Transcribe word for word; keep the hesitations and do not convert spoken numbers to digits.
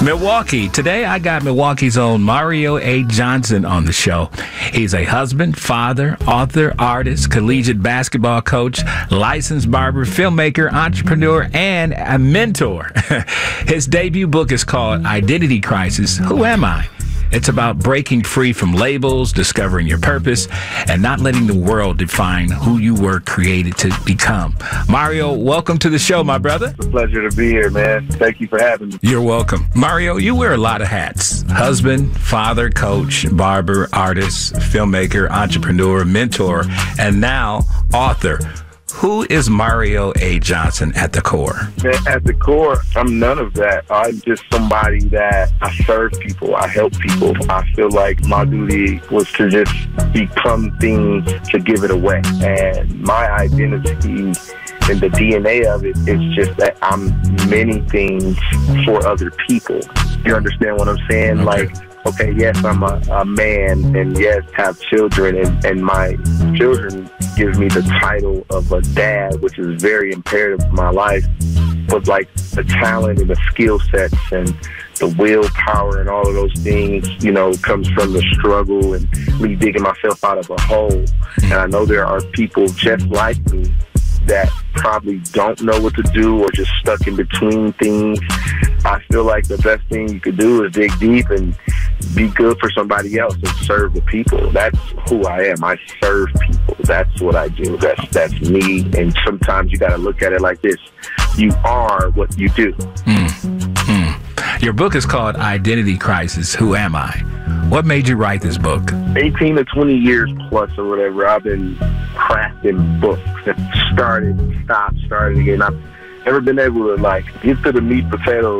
Milwaukee. Today I got Milwaukee's own Mario A. Johnson on the show. He's a husband, father, author, artist, collegiate basketball coach, licensed barber, filmmaker, entrepreneur, and a mentor. His debut book is called Identity Crisis: Who Am I? It's about breaking free from labels, discovering your purpose, and not letting the world define who you were created to become. Mario, welcome to the show, my brother. It's a pleasure to be here, man. Thank you for having me. You're welcome. Mario, you wear a lot of hats. Husband, father, coach, barber, artist, filmmaker, entrepreneur, mentor, and now author. Who is Mario A. Johnson at the core? Man, at the core, I'm none of that. I'm just somebody that I serve people. I help people. I feel like my duty was to just become things to give it away. And my identity and the D N A of it is just that I'm many things for other people. You understand what I'm saying? Okay. Like, okay, yes, I'm a, a man, and yes, have children, and, and my children give me the title of a dad, which is very imperative to my life. But like the talent and the skill sets and the willpower and all of those things, you know, comes from the struggle and me digging myself out of a hole. And I know there are people just like me that probably don't know what to do or just stuck in between things. I feel like the best thing you could do is dig deep and be good for somebody else and serve the people. That's who I am. I serve people. That's what I do. That's that's me. And sometimes you got to look at it like this. You are what you do. Mm. Mm. Your book is called Identity Crisis: Who Am I? What made you write this book? eighteen to twenty years plus or whatever, I've been crafting books that started, stopped, started again. I've never been able to like get to the meat potatoes